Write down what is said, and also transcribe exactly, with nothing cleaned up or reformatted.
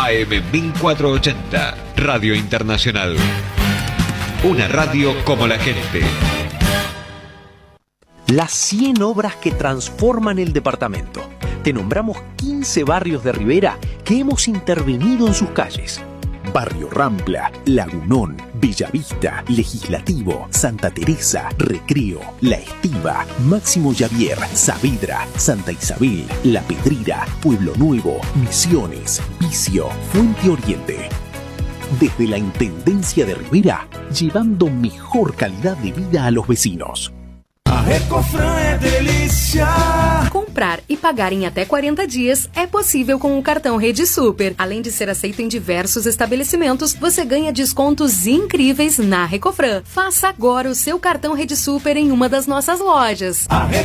A M mil cuatrocientos ochenta, Radio Internacional. Una radio como la gente. Las cien obras que transforman el departamento. Te nombramos quince barrios de Rivera que hemos intervenido en sus calles. Barrio Rampla, Lagunón, Bellavista, Legislativo, Santa Teresa, Recreo, La Estiva, Máximo Javier, Saavedra, Santa Isabel, La Pedrera, Pueblo Nuevo, Misiones, Vicio, Fuente Oriente. Desde la Intendencia de Rivera, llevando mejor calidad de vida a los vecinos. A Recofran é delícia. Comprar e pagar em até quarenta dias é possível com o cartão Rede Super. Além de ser aceito em diversos estabelecimentos, você ganha descontos incríveis na Recofran. Faça agora o seu cartão Rede Super em uma das nossas lojas.